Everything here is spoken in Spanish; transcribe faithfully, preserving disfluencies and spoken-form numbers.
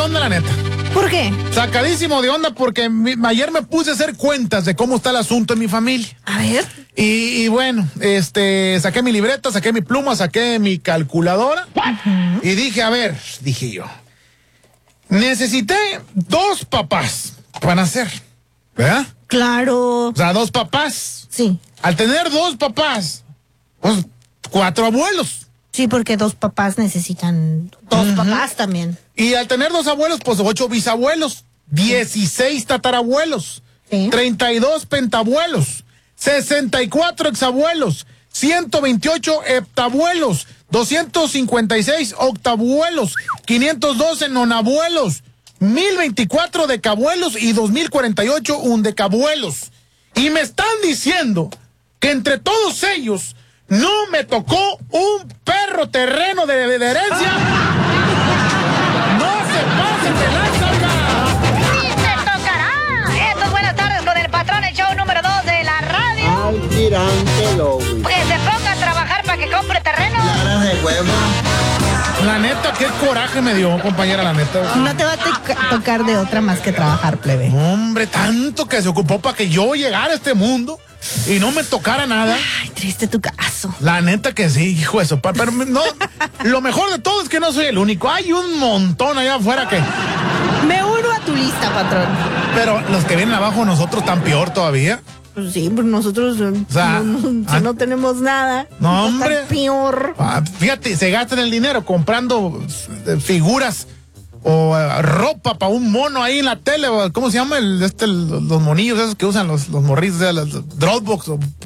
onda, la neta. ¿Por qué? Sacadísimo de onda porque mi, ayer me puse a hacer cuentas de cómo está el asunto en mi familia. A ver. Y, y bueno, este, saqué mi libreta, saqué mi pluma, saqué mi calculadora. Uh-huh. Y dije, a ver, dije yo, necesité dos papás para nacer, ¿verdad? Claro. O sea, dos papás. Sí. Al tener dos papás, pues cuatro abuelos. Sí, porque dos papás necesitan dos uh-huh. papás también. Y al tener dos abuelos, pues ocho bisabuelos, dieciséis tatarabuelos, sí. treinta y dos pentabuelos, sesenta y cuatro exabuelos, ciento veintiocho heptabuelos, doscientos cincuenta y seis octabuelos, quinientos doce nonabuelos, mil veinticuatro decabuelos y dos mil cuarenta y ocho undecabuelos. Y me están diciendo que entre todos ellos no me tocó un perro terreno de, de, de herencia. ¡No se pasen de lanza, oiga! ¡Sí te tocará! Esto es Buenas Tardes con el patrón, el show número dos de la radio. Al tirante lo Que se ponga a trabajar para que compre terreno. Claras de huevo. La neta, qué coraje me dio, compañera, la neta. No te va a to- tocar de otra más que trabajar, plebe. Hombre, tanto que se ocupó para que yo llegara a este mundo y no me tocara nada. Ay, triste tu caso. La neta que sí, hijo de eso. Pero no, lo mejor de todo es que no soy el único. Hay un montón allá afuera que... Me uno a tu lista, patrón. Pero los que vienen abajo nosotros tan peor todavía. Pues sí, pues nosotros o sea, no, no, si ah, no tenemos nada. No, hombre. Está peor. Ah, fíjate, se gastan el dinero comprando figuras o uh, ropa para un mono ahí en la tele. ¿Cómo se llama? El, este, el, los monillos esos que usan los, los morrillos, o sea, los Dropbox o